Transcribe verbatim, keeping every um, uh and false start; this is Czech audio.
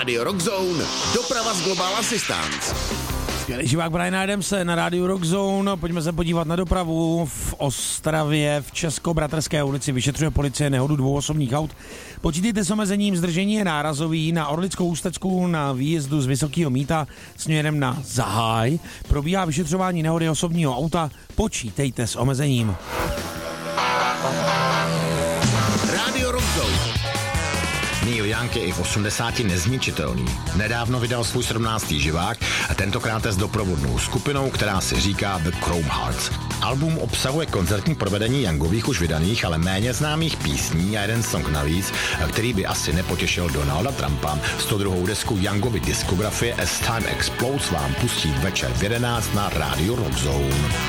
Radio Rock Zone, doprava z Global Assistance. Skvělý živák Briana Adamse na rádiu Rock Zone. Pojďme se podívat na dopravu. V Ostravě v Českobratrské ulici vyšetřuje policie nehodu dvou osobních aut. Počítejte s omezením, zdržení je nárazový na Orlickou ústecku na výjezdu z Vysokého Mýta směrem na Zaháj. Probíhá vyšetřování nehody osobního auta. Počítejte s omezením. Radio Rock Zone. Neil Young je i v osmdesáti nezničitelný. Nedávno vydal svůj sedmnáctý živák a tentokrát s doprovodnou skupinou, která se říká The Chrome Hearts. Album obsahuje koncertní provedení Youngových už vydaných, ale méně známých písní a jeden song navíc, který by asi nepotěšil Donalda Trumpa. sto druhou desku Youngovy diskografie As Time Explodes vám pustí večer v jedenáct na Radio Rock Zone.